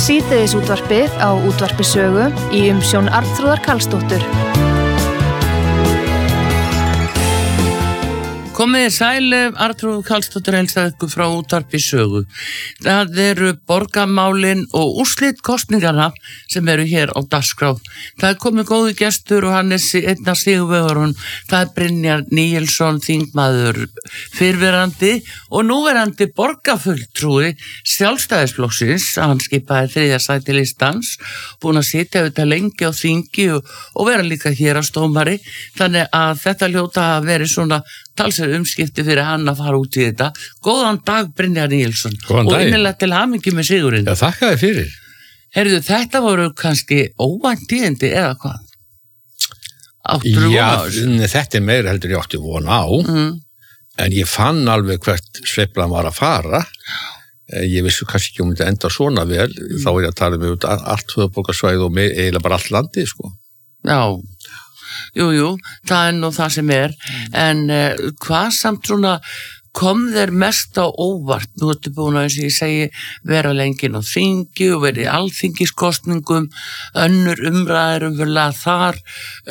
Síðdegisútvarpið á Útvarpi Sögu í umsjón Arnþrúðar Karlsdóttur. Komið sæl, Arnþrúður Karlsdóttir heilsar ykkur frá Útvarpi Sögu. Það eru borgarmálin og úrslit kosningarna sem eru hér á dagskrá. Það komið góði gestur og hann einn af sigurvegarunum. Það Brynjar Níelsson, þingmaður fyrrverandi og núverandi borgarfulltrúi Sjálfstæðisflokksins. Hann skipaði 3. sæti listans, búinn að sitja auðvitað lengi á þingi og vera líka héraðsdómari. Þannig að þetta hljóta að veri svona talsverð umskipti fyrir hann að fara út í þetta. Góðan dag, Brynjar Níelsson. Góðan dag. Og innilega til hamingju með sigurinn. Já, þakka þér fyrir. Heyrðu, þetta voru kannski óvænt tíðindi eða hvað? Áttirðu von á þessu? Já, þetta meira heldur ég átti von á, en ég fann alveg hvert sveiflan var að fara. Ég vissi kannski ekki þetta enda svona vel, þá ég að tala um allt höfuðborgarsvæðið og eiginlega bara allt landið, sko. Já. Jú, það nú það sem en hvað samt svona kom þér mest á óvart? Nú ertu búin að, eins og ég segi, vera lengin á þingi og verið í alþingiskosningum, önnur umræður þar.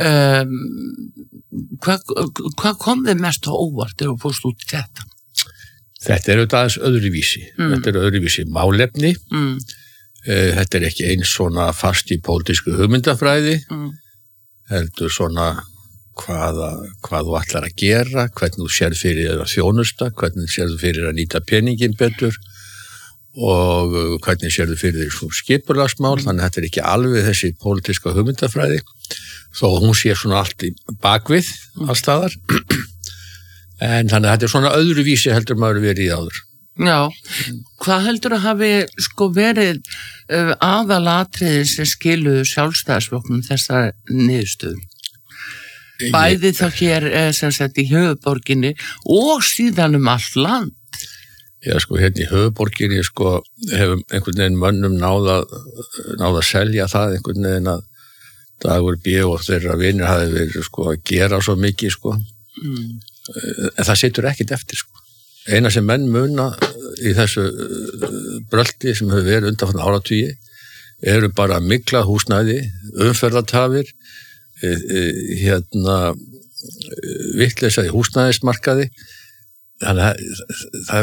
Hvað kom þér mest á óvart ef þú fórst út í þetta? Þetta auðvitað aðeins öðruvísi. Þetta öðruvísi málefni. Þetta ekki eins svona fast í pólitísku hugmyndafræði. Heldur svona hvað þú ætlar að gera, hvernig þú sérð fyrir að þjónusta, hvernig sérð fyrir að nýta peningin betur og hvernig sérð fyrir svona skipulagsmál, þannig að þetta ekki alveg þessi pólitíska hugmyndafræði, þó hún sé svona allt í bakvið allstaðar, en þannig að þetta svona öðruvísi heldur maður verið í áður. Já, hvað heldur að hafi verið aðalatriði sem skiluðu Sjálfstæðisflokknum þessar niðurstöðum? Bæði þá hér sem sagt í höfuðborginni og síðan allt land. Já, hérna í höfuðborginni hefur einhvern veginn mönnum náð að selja það einhvern veginn að Dagur B. og þeirra vinir hafi verið að gera svo mikið en það situr ekkert eftir Eina sem menn muna í þessu brölti sem hefur verið undanfarna áratugi eru bara mikla húsnæði, umferðartafir, vitleysa í húsnæðismarkaði. Þannig að það